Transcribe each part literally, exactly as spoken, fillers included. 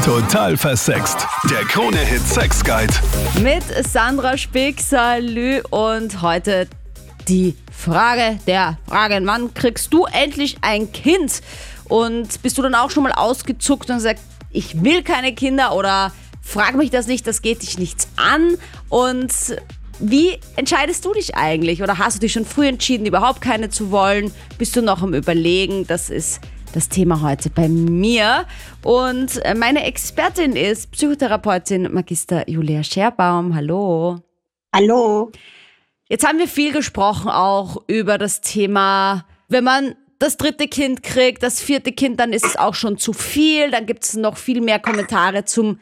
Total versext. Der Krone-Hit Sex Guide. Mit Sandra Spick, salü, und heute die Frage der Fragen. Wann kriegst du endlich ein Kind? Und bist du dann auch schon mal ausgezuckt und gesagt, ich will keine Kinder, oder frag mich das nicht, das geht dich nichts an? Und wie entscheidest du dich eigentlich? Oder hast du dich schon früh entschieden, überhaupt keine zu wollen? Bist du noch am Überlegen? Das ist das Thema heute bei mir. Und meine Expertin ist Psychotherapeutin Magister Julia Scherbaum. Hallo. Hallo. Jetzt haben wir viel gesprochen auch über das Thema, wenn man das dritte Kind kriegt, das vierte Kind, dann ist es auch schon zu viel. Dann gibt es noch viel mehr Kommentare zum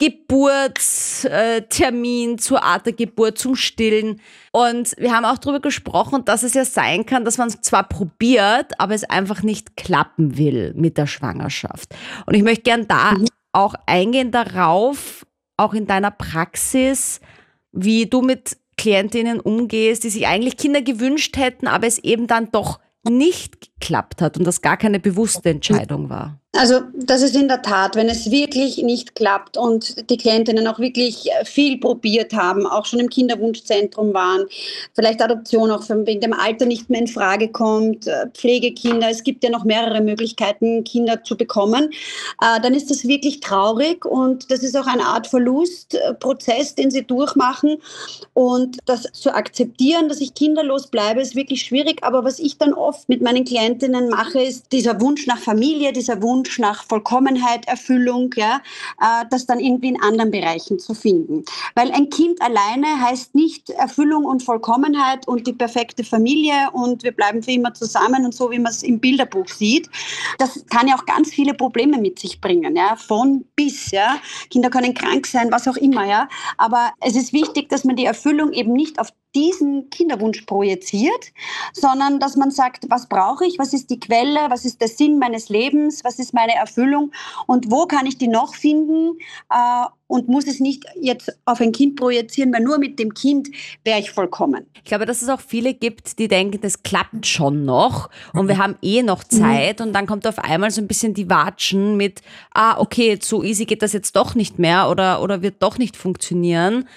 Geburtstermin, zur Art der Geburt, zum Stillen. Und wir haben auch darüber gesprochen, dass es ja sein kann, dass man es zwar probiert, aber es einfach nicht klappen will mit der Schwangerschaft. Und ich möchte gern da mhm. auch eingehen darauf, auch in deiner Praxis, wie du mit Klientinnen umgehst, die sich eigentlich Kinder gewünscht hätten, aber es eben dann doch nicht geklappt hat und das gar keine bewusste Entscheidung war. Also das ist in der Tat, wenn es wirklich nicht klappt und die Klientinnen auch wirklich viel probiert haben, auch schon im Kinderwunschzentrum waren, vielleicht Adoption auch wegen dem Alter nicht mehr in Frage kommt, Pflegekinder, es gibt ja noch mehrere Möglichkeiten, Kinder zu bekommen, äh, dann ist das wirklich traurig und das ist auch eine Art Verlustprozess, den sie durchmachen, und das zu akzeptieren, dass ich kinderlos bleibe, ist wirklich schwierig, aber was ich dann oft mit meinen Klientinnen mache, ist dieser Wunsch nach Familie, dieser Wunsch nach Vollkommenheit, Erfüllung, ja, äh, das dann irgendwie in anderen Bereichen zu finden. Weil ein Kind alleine heißt nicht Erfüllung und Vollkommenheit und die perfekte Familie und wir bleiben für immer zusammen und so, wie man es im Bilderbuch sieht. Das kann ja auch ganz viele Probleme mit sich bringen, ja, von bis, ja. Kinder können krank sein, was auch immer, ja. Aber es ist wichtig, dass man die Erfüllung eben nicht auf diesen Kinderwunsch projiziert, sondern dass man sagt, was brauche ich, was ist die Quelle, was ist der Sinn meines Lebens, was ist meine Erfüllung und wo kann ich die noch finden, äh, und muss es nicht jetzt auf ein Kind projizieren, weil nur mit dem Kind wäre ich vollkommen. Ich glaube, dass es auch viele gibt, die denken, das klappt schon noch und wir haben eh noch Zeit, mhm. und dann kommt auf einmal so ein bisschen die Watschen mit, ah, okay, so easy geht das jetzt doch nicht mehr oder, oder wird doch nicht funktionieren.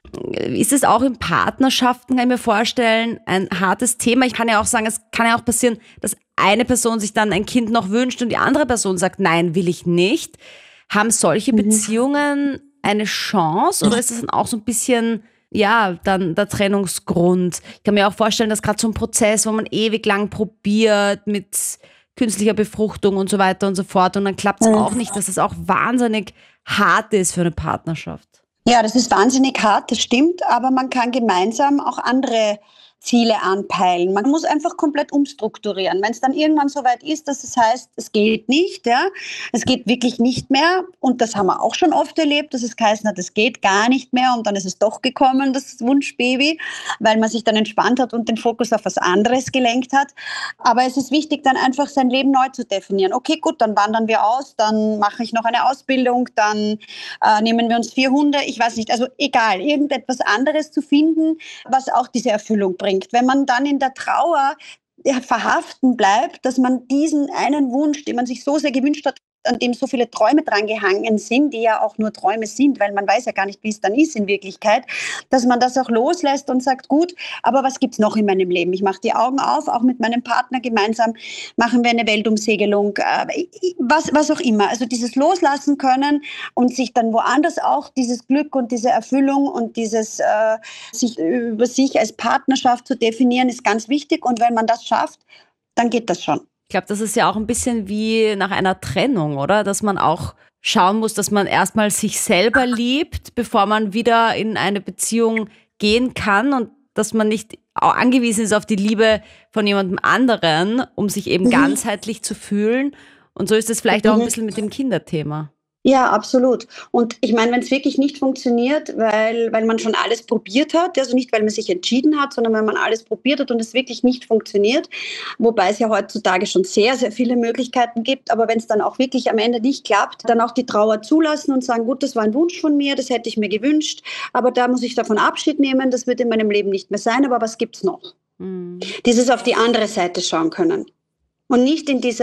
Ist es auch in Partnerschaften, kann ich mir vorstellen, ein hartes Thema? Ich kann ja auch sagen, es kann ja auch passieren, dass eine Person sich dann ein Kind noch wünscht und die andere Person sagt, nein, will ich nicht. Haben solche Beziehungen eine Chance oder ist das dann auch so ein bisschen, ja, dann der Trennungsgrund? Ich kann mir auch vorstellen, dass gerade so ein Prozess, wo man ewig lang probiert mit künstlicher Befruchtung und so weiter und so fort und dann klappt es auch nicht, dass es auch wahnsinnig hart ist für eine Partnerschaft. Ja, das ist wahnsinnig hart, das stimmt, aber man kann gemeinsam auch andere Ziele anpeilen. Man muss einfach komplett umstrukturieren. Wenn es dann irgendwann so weit ist, dass es heißt, es geht nicht, ja, es geht wirklich nicht mehr, und das haben wir auch schon oft erlebt, dass es geheißen hat, es geht gar nicht mehr und dann ist es doch gekommen, das Wunschbaby, weil man sich dann entspannt hat und den Fokus auf was anderes gelenkt hat. Aber es ist wichtig, dann einfach sein Leben neu zu definieren. Okay, gut, dann wandern wir aus, dann mache ich noch eine Ausbildung, dann äh, nehmen wir uns vier Hunde, ich weiß nicht, also egal, irgendetwas anderes zu finden, was auch diese Erfüllung bringt. Wenn man dann in der Trauer verhaften bleibt, dass man diesen einen Wunsch, den man sich so sehr gewünscht hat, an dem so viele Träume dran gehangen sind, die ja auch nur Träume sind, weil man weiß ja gar nicht, wie es dann ist in Wirklichkeit, dass man das auch loslässt und sagt, gut, aber was gibt's noch in meinem Leben? Ich mache die Augen auf, auch mit meinem Partner gemeinsam machen wir eine Weltumsegelung, äh, was, was auch immer. Also dieses Loslassen können und sich dann woanders auch dieses Glück und diese Erfüllung und dieses äh, sich über sich als Partnerschaft zu definieren, ist ganz wichtig, und wenn man das schafft, dann geht das schon. Ich glaube, das ist ja auch ein bisschen wie nach einer Trennung, oder? Dass man auch schauen muss, dass man erstmal sich selber liebt, bevor man wieder in eine Beziehung gehen kann, und dass man nicht auch angewiesen ist auf die Liebe von jemandem anderen, um sich eben mhm. ganzheitlich zu fühlen. Und so ist es vielleicht mhm. auch ein bisschen mit dem Kinderthema. Ja, absolut. Und ich meine, wenn es wirklich nicht funktioniert, weil, weil man schon alles probiert hat, also nicht, weil man sich entschieden hat, sondern weil man alles probiert hat und es wirklich nicht funktioniert, wobei es ja heutzutage schon sehr, sehr viele Möglichkeiten gibt, aber wenn es dann auch wirklich am Ende nicht klappt, dann auch die Trauer zulassen und sagen, gut, das war ein Wunsch von mir, das hätte ich mir gewünscht, aber da muss ich davon Abschied nehmen, das wird in meinem Leben nicht mehr sein, aber was gibt's noch? Mhm. Dieses auf die andere Seite schauen können. Und nicht in dieser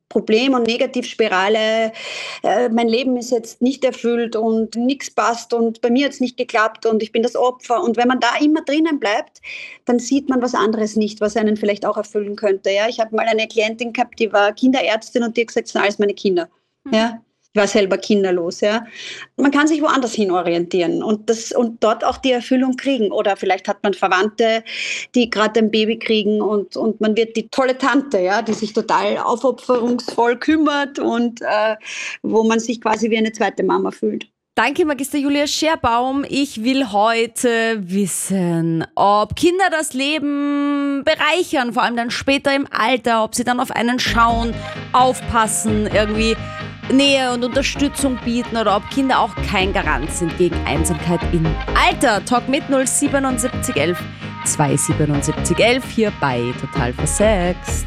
Problem und Negativspirale, äh, mein Leben ist jetzt nicht erfüllt und nichts passt und bei mir hat es nicht geklappt und ich bin das Opfer. Und wenn man da immer drinnen bleibt, dann sieht man was anderes nicht, was einen vielleicht auch erfüllen könnte. Ja? Ich habe mal eine Klientin gehabt, die war Kinderärztin und die hat gesagt, das sind alles meine Kinder. Mhm. Ja? Ich war selber kinderlos. Ja? Man kann sich woanders hin orientieren und, das, und dort auch die Erfüllung kriegen. Oder vielleicht hat man Verwandte, die gerade ein Baby kriegen und, und man wird die tolle Tante, ja, die sich total aufopferungsvoll kümmert und äh, wo man sich quasi wie eine zweite Mama fühlt. Danke, Magister Julia Scherbaum. Ich will heute wissen, ob Kinder das Leben bereichern, vor allem dann später im Alter, ob sie dann auf einen schauen, aufpassen, irgendwie Nähe und Unterstützung bieten oder ob Kinder auch kein Garant sind gegen Einsamkeit im Alter. Talk mit null sieben sieben eins eins zwei sieben sieben eins eins hier bei Total Versext.